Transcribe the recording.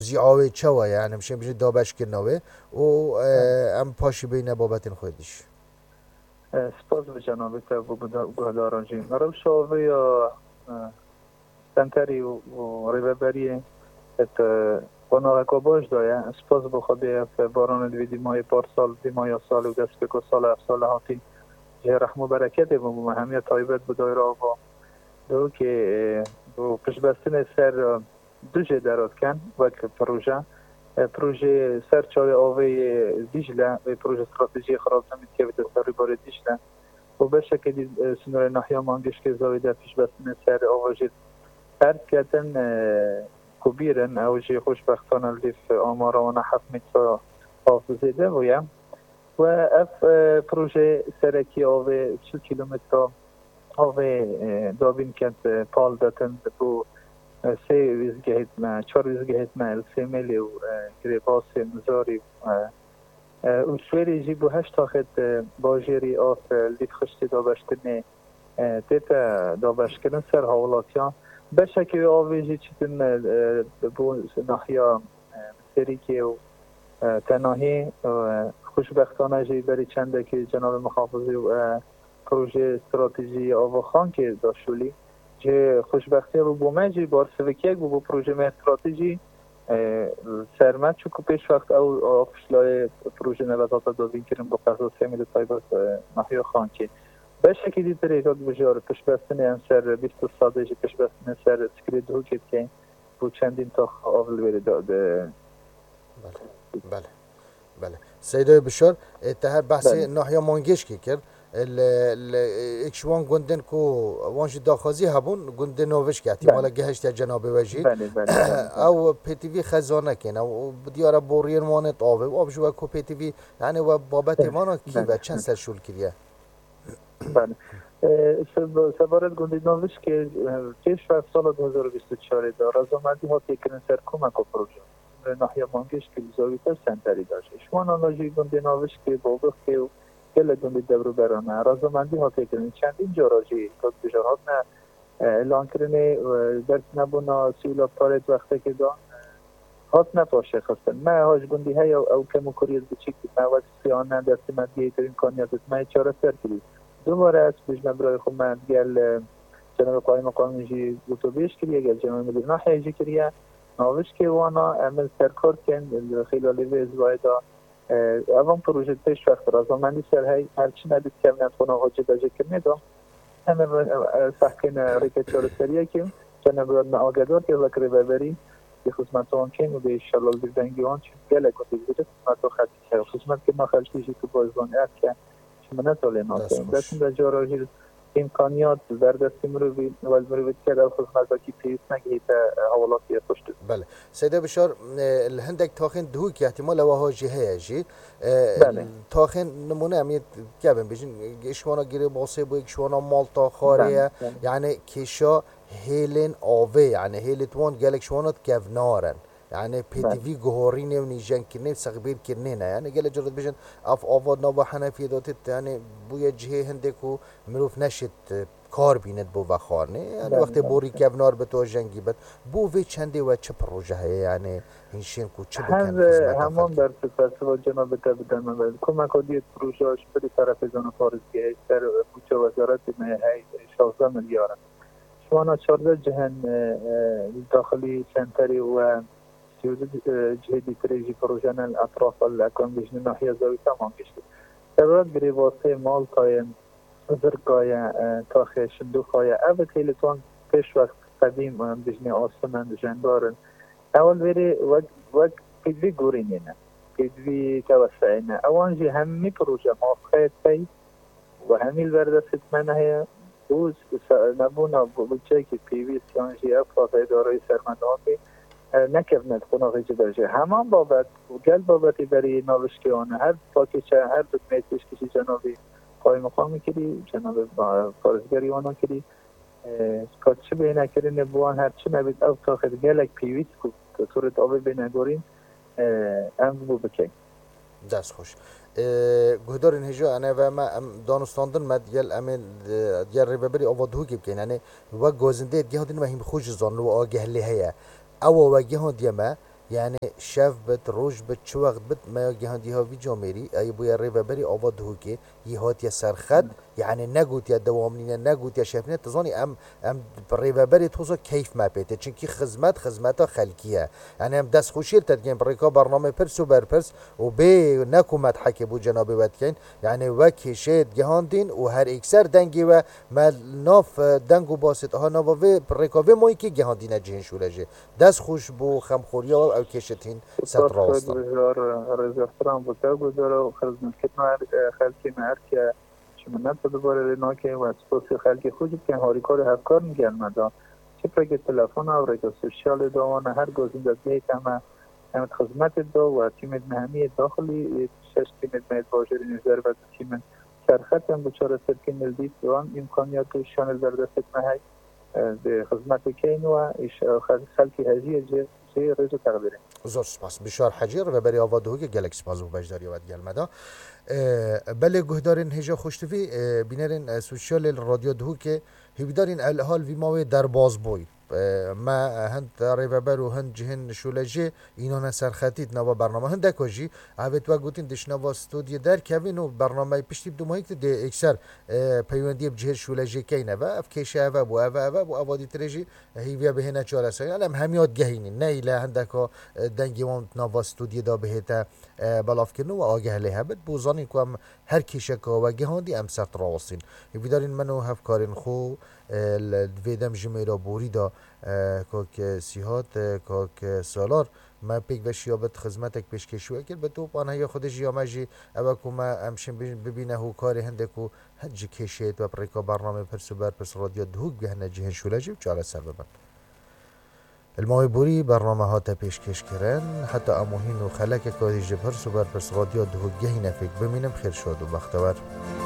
بزی آوی چوا یعنی مشه بجی دابش کناوه و ام پاشی بینه بابتین خودش سپاس به جناب تا بگهداران جیم مرا شاوه یا سنتری و ریوبریه ات قناغ کباش دایا سپاس بخوابی باران دوی ماه پارسال ماه سال و دست بکو سال اف سال هاتی جه رحم و برکت و همیه طایبت بدای را و دو که پیش بستن سر دو جه درات کن وقت پروژه سرچاوی آوی دیجله و پروژه استراتژی خراب نمید که بده سری بار دیجله و به شکلی سنور نحیا مانگش که زاویده پیش بستن سر آواجید ترد کردن کبیرن اوجی خوشبختانه لیف آمارا و نحف میتسا حافظه ده و اف پروژه سرکی آوی 2 کیلومتر آوی دابین کند پال داتن بو 3 ویزگهت ما 4 ویزگهت ما 3 میلی و گریباس مزاری و سویری جی بو 8 تاخت باجری آف لیت خشتی دابشتنه تیتا دابشتنه سر حولاتیان بشکل آویجی چیتن بو ناحیا سریکی و تناهی خوشبختانه جی بری چنده که جناب محافظی و پروژه استراتژی آواخان که داشولی که خوشبختی رو بومه جی بار سوکی یک بو پروژه استراتژی سرمت چوکو پیش وقت او آفشلای پروژه نوزات دادین کریم با قصد سمیل تایبات ناحیا خان که به شکلی طریقات بجار پیش بستن انسر 20 ساده جی پیش بستن سر سکری دو که بو چندین تا آول بری داده بله بله سیده بشار اتهر بحث ناحیا مانگش که کرد اکشوان گندن کو وانش داخازی هبون گندن نوش که احتمالا گهشت جناب وجی او پی تی وی خزانه کن او دیاره بورین وانت آوه و آبجو کو پی تی وی یعنی و بابت وانا کی و چند سر شول کریه بله سبارت گندن نوش که پیش و سال 2024 دار از آمدی ها تکنن سر کمک و پروژه ناحیا مانگش که بزاوی تر سنتری داشت شما آناجی گندن نوش که بابخ که کل دنبی دبرو برانه رازمندی ها تکنن چندین جاراجی که بجارات نه اعلان کرنه درک نبونا سیولا پارت وقتی که دان هات نپاشه خستن ما هاش گندی های او کمو کریز بچی که ما وقت سیانه دستی مدیه ترین کانیاتت ما چاره سر کردید دوباره از بجنه برای خود من گل جناب قایم مقام جی گوتو بیش کریه گل جناب مدیر ناحیه جی کریه ناوش که وانا عمل سرکار کن خیلی لیوی ازوایدا اوان پروژه پیش وقت رازمندی سر هی هرچی ندید که امنیت خونه ها جدا کرنه دا همه سحکین ریکت چار سریه که جنب راد آگدار که وکر ببری به خدمت آن کن و به شلال بیدنگی آن چون گله کنید بوده خدمت آن خطی که خدمت که ما خلطیشی که بازبان ارد که چون نتاله ناسه دستیم در جاراجی امکانیات در دستیم رو بید که در خدمت با کی پیوست نگهید حوالاتی پشت بله سیده بشار الهندك تاخن دهو که احتمال وها جهه جی تاخن نمونه امید گبن بجین اشوانا گیره باسه بو اشوانا مالتا خاریه یعنی کشا هیلن آوه یعنی هیلتوان گلک شوانات گونارن يعني بي تي في جهورين ونيجان كنين سغبير كنين يعني قال جرد بيجن اف افاد نوا حنفي دوتت يعني بويا جهه هندكو مروف نشت کار بیند بو وخانه یعنی وقتی بوری کبنار به تو جنگی بد بو وی چنده و چه پروژه یعنی این شین کو چه بکن همان در صفت و جناب تبدن من کمک دیت پروژه اش به طرف زون خارجی در بودجه وزارت ماهی 16 میلیارد شما 14 جهن داخلی سنتری و جهدی تریجی پروژه اطراف الاکومدیشن ناحیه زاویه تمام گشته سبب گریواسه مال تایم زرقايا تاخي شندوقايا أبد هي لتوان پیش وقت قديم بجني آسمان جندارن أول بيري وق كدوي قورينينا كدوي كوسعينا أوان جي همي بروجة موافقات في وهمي البردة ستمنى هي بوز نبونا بوجه كي بيوي سيان جي أفضل إدارة سرمداتي نکردند قناقی جداجه همان بابت و گل بابتی برای نوشکی آنه هر پاکیچه هر دکمیتش کشی جنابی قای مقامی کردی جناب فارزگری آنها کردی کاتچه بینه کردی نبوان هرچی نبید او تاخد گلک پیویت که صورت آبی بینه گورین ام بو بکی دست خوش گهدارین هجا انا و ما دانستاندن مد یل امن دیار ریبری آوادهو گیب کن یعنی و گازنده دیگه دین ما هم خوش زانو و آگه لی هیا او وجهه دیما یعنی شف بد روز بد چه وقت بد ما گهاندی ها وی جامری ای بویا ریوبری آوا دهوکی یهات یا سرخد یعنی نگوت یا دوامنینه نگوت یا شفنه تزانی ام ریوبری توزا کیف ما پیته چونکی خدمت خلکیه یعنی ام دست خوشیل تدگیم بریکا برنامه پرس و برپرس و به نکومت حکی بو جناب ودکین یعنی وکی شید گهاندین و هر اکثر دنگی و مال ناف دنگو باسط ها نواوی ریکاوی مایی که گهاندینه جهن شولجه دست خوش بو خمخوریا او کشتین ست راستن رزاستران بوده گذاره و خدمت خلکی مهر که شمنت دوباره ناکه و سپاسی خلکی خود که هاریکار هفکار میگن مدا چه پرگه تلفن او ریکا سوشیال دوانه هر گزینده دیت همه خدمت دو و تیم مهمی داخلی 6 تیم مهمی باجری نظر و تیم سرخط هم بچاره سرکین الدید دوان امکانیات شانل در دست مهی به خدمت کین و خلکی هزیه جه رزو تقدیره زور سپاس بشار حجیر و بری آواده که گلک سپاس و بجداری ود گلمدا بله گهدارین هجا خوشتوی بینرین سوشیال رادیو دهو که هیبدارین الحال وی ماوی در باز بوی ما هند ریوبر و هند جهن شولجی اینا سرخطید نوا برنامه هند کجی اوت و گوتین دش نوا استودیو در کوین و برنامه پشتی دو ماهی ده اکثر پیوندی بجهر شولجی کینه و افکیشه و بو اوادی ترجی هیویا بهنه چاره سای علم همیاد گهینی نه اله هندکا دنگی وان نوا استودیو دا بهتا بلاف کنو و آگه له بد بوزانی کوم هر کیشکا و گهاندی ام سرت راوسین هیدارین منو هفکارین خو الویدم جمیرا بوری دا کاک سیهات کاک سالار ما پیک و شیابت خدمتک پیشکشوه کرد به تو آنها یا خودش یا مجی اما که ما امشن ببینه هو کاری هندکو هنج کشید و پریکا برنامه پرس و برپرس رادیو دهوک بهنه جهن شولجی و چاره سر ببن الماوی بوری برنامه ها تا پیشکش کرن حتی اموهین و خلک کاری جبرس و برپرس رادیو دهوک گهی نفک بمینم خیر شد و بختور